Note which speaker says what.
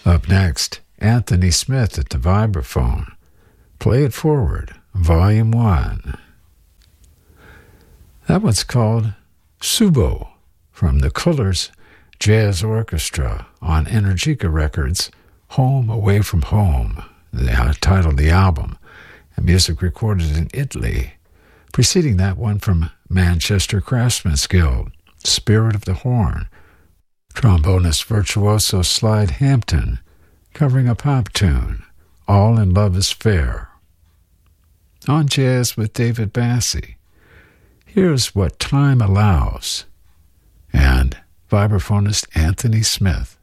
Speaker 1: Up next, Anthony Smith at the vibraphone. Play It Forward, Volume 1. That one's called Subo, from the Cullers Jazz Orchestra on Energica Records' Home Away from Home, the title of the album, and music recorded in Italy. Preceding that one from Manchester Craftsmen's Guild, Spirit of the Horn, trombonist virtuoso Slide Hampton, covering a pop tune, All in Love is Fair. On Jazz with David Bassie, here's What Time Allows, and vibraphonist Anthony Smith.